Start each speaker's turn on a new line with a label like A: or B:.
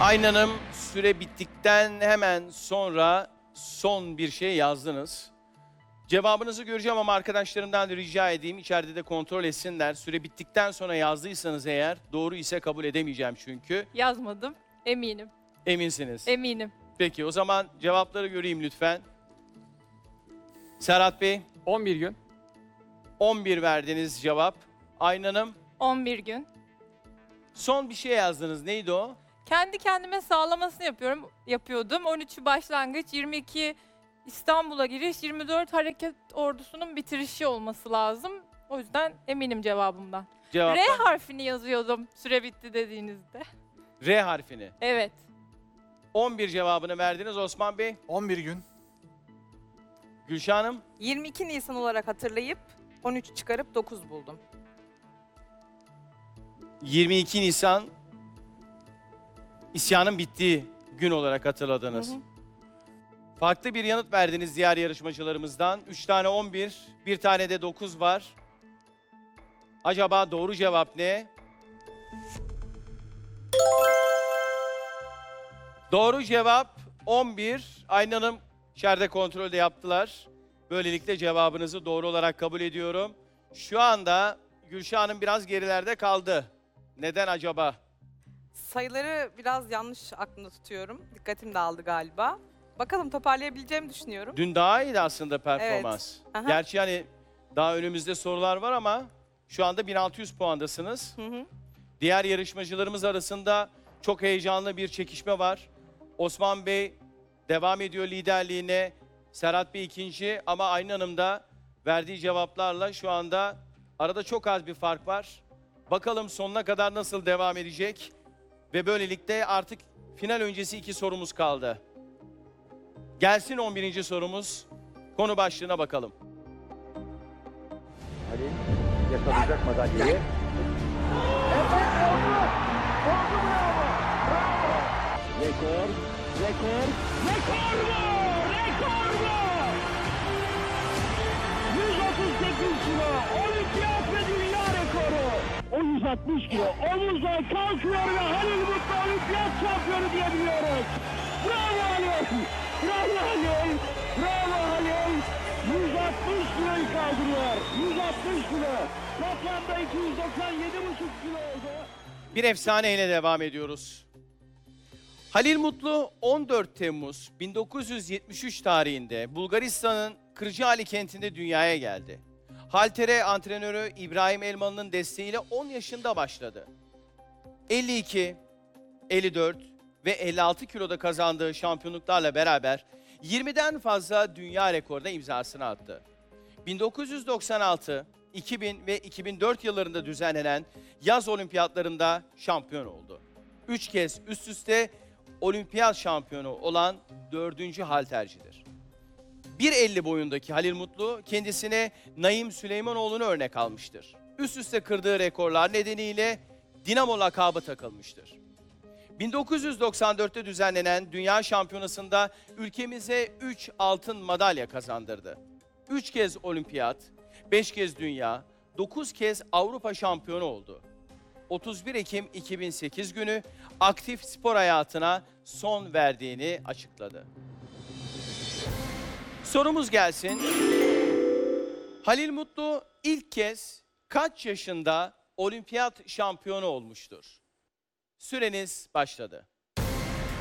A: Aylin Hanım, süre bittikten hemen sonra son bir şey yazdınız. Cevabınızı göreceğim ama arkadaşlarımdan da rica edeyim, içeride de kontrol etsinler. Süre bittikten sonra yazdıysanız eğer, doğru ise kabul edemeyeceğim çünkü.
B: Yazmadım. Eminim.
A: Eminsiniz.
B: Eminim.
A: Peki, o zaman cevapları göreyim lütfen. Serhat Bey,
C: 11 gün.
A: 11 verdiniz cevap. Aylin Hanım,
B: 11 gün.
A: son bir şey yazdınız. Neydi o?
B: Kendi kendime sağlamasını yapıyordum. 13'ü başlangıç, 22 İstanbul'a giriş, 24 hareket ordusunun bitirişi olması lazım. O yüzden eminim cevabımdan.
A: Cevap
B: R harfini yazıyordum süre bitti dediğinizde.
A: R harfini.
B: Evet.
A: 11 cevabını verdiniz Osman Bey.
D: 11 gün.
A: Gülşah Hanım,
E: 22 Nisan olarak hatırlayıp 13 çıkarıp 9 buldum.
A: 22 Nisan isyanın bittiği gün olarak hatırladınız.
B: Hı hı.
A: Farklı bir yanıt verdiniz diğer yarışmacılarımızdan. 3 tane 11, bir tane de 9 var. Acaba doğru cevap ne? Doğru cevap 11. Aylin Hanım içeride kontrolde yaptılar. Böylelikle cevabınızı doğru olarak kabul ediyorum. Şu anda Gülşah Hanım biraz gerilerde kaldı. Neden acaba?
E: Sayıları biraz yanlış aklımda tutuyorum. Dikkatim dağıldı galiba. Bakalım toparlayabileceğimi düşünüyorum.
A: Dün daha iyiydi aslında performans.
E: Aha.
A: Gerçi yani daha önümüzde sorular var ama şu anda 1600 puandasınız.
E: Hı hı.
A: Diğer yarışmacılarımız arasında çok heyecanlı bir çekişme var. Osman Bey devam ediyor liderliğine. Serhat Bey ikinci ama Aylin Hanım da verdiği cevaplarla şu anda arada çok az bir fark var. Bakalım sonuna kadar nasıl devam edecek? Ve böylelikle artık final öncesi 2 sorumuz kaldı. Gelsin 11. sorumuz. Konu başlığına bakalım.
F: Ali yakalayacak madalyayı. Rekor, rekor, rekor mu? Rekor mu? 138 kilo, olimpiyat ve dünya rekoru. O 160 kilo, omuzdan kalkıyor ve Halil Mutlu olimpiyat şampiyonu diyebiliyoruz. Bravo Halil, bravo Halil, bravo Halil. 160 kiloyu kaldırıyor, 160 kilo. Toplamda 297,5 kilo oldu.
A: Bir efsaneyle devam ediyoruz. Halil Mutlu 14 Temmuz 1973 tarihinde Bulgaristan'ın Kırcaali kentinde dünyaya geldi. Haltere antrenörü İbrahim Elmalı'nın desteğiyle 10 yaşında başladı. 52, 54 ve 56 kiloda kazandığı şampiyonluklarla beraber 20'den fazla dünya rekoruna imzasını attı. 1996, 2000 ve 2004 yıllarında düzenlenen yaz olimpiyatlarında şampiyon oldu. 3 kez üst üste olimpiyat şampiyonu olan 4. haltercidir. 1.50 boyundaki Halil Mutlu kendisine Naim Süleymanoğlu'nu örnek almıştır. Üst üste kırdığı rekorlar nedeniyle Dinamo lakabı takılmıştır. 1994'te düzenlenen Dünya Şampiyonası'nda ülkemize 3 altın madalya kazandırdı. 3 kez olimpiyat, 5 kez dünya, 9 kez Avrupa şampiyonu oldu. 31 Ekim 2008 günü aktif spor hayatına son verdiğini açıkladı. Sorumuz gelsin. Halil Mutlu ilk kez kaç yaşında olimpiyat şampiyonu olmuştur? Süreniz başladı.